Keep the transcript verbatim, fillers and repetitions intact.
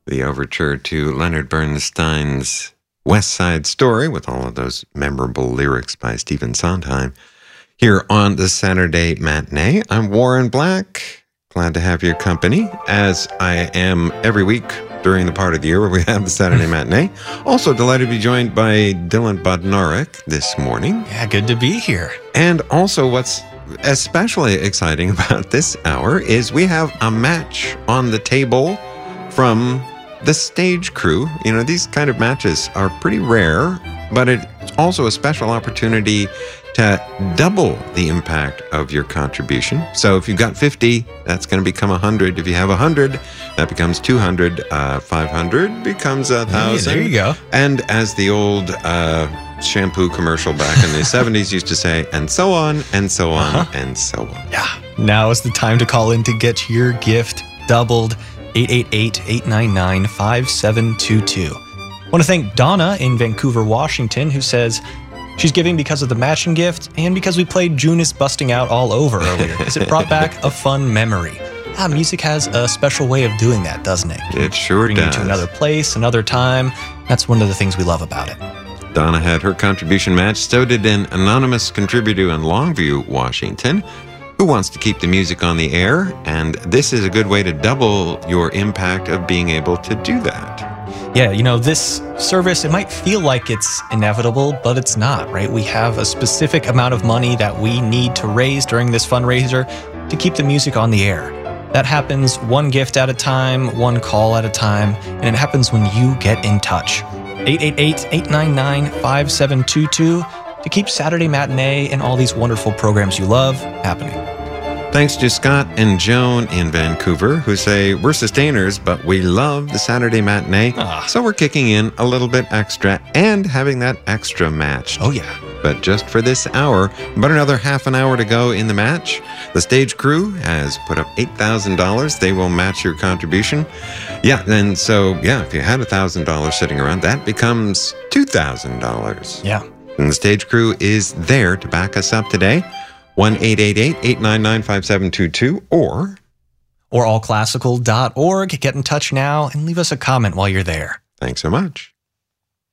the overture to Leonard Bernstein's West Side Story with all of those memorable lyrics by Stephen Sondheim. Here on the Saturday Matinee, I'm Warren Black. Glad to have your company, as I am every week during the part of the year where we have the Saturday Matinee. Also delighted to be joined by Dylan Bodnarek this morning. Yeah, good to be here. And also what's especially exciting about this hour is we have a match on the table from the stage crew. You know, these kind of matches are pretty rare, but it's also a special opportunity to double the impact of your contribution. So if you've got fifty, that's going to become one hundred. If you have one hundred, that becomes two hundred. Uh, five hundred becomes one thousand. Hey, there you go. And as the old uh, shampoo commercial back in the seventies used to say, and so on, and so on, uh-huh. and so on. Yeah. Now is the time to call in to get your gift doubled. eight eight eight, eight nine nine, five seven two two. I want to thank Donna in Vancouver, Washington, who says she's giving because of the matching gift and because we played June is Busting Out all over earlier, because it brought back a fun memory. Ah, music has a special way of doing that, doesn't it? It sure Bring does. you to another place, another time. That's one of the things we love about it. Donna had her contribution matched. So did an anonymous contributor in Longview, Washington, who wants to keep the music on the air. And this is a good way to double your impact of being able to do that. Yeah, you know, this service, it might feel like it's inevitable, but it's not, right? We have a specific amount of money that we need to raise during this fundraiser to keep the music on the air. That happens one gift at a time, one call at a time, and it happens when you get in touch. eight eight eight, eight nine nine, five seven two two to keep Saturday Matinee and all these wonderful programs you love happening. Thanks to Scott and Joan in Vancouver, who say, we're sustainers, but we love the Saturday Matinee, ah. so we're kicking in a little bit extra and having that extra matched. Oh, yeah. But just for this hour, about another half an hour to go in the match. The stage crew has put up eight thousand dollars. They will match your contribution. Yeah, and so, yeah, if you had one thousand dollars sitting around, that becomes two thousand dollars. Yeah. And the stage crew is there to back us up today. one eight eight eight, eight nine nine, five seven two two or or all classical dot org. Get in touch now and leave us a comment while you're there. Thanks so much.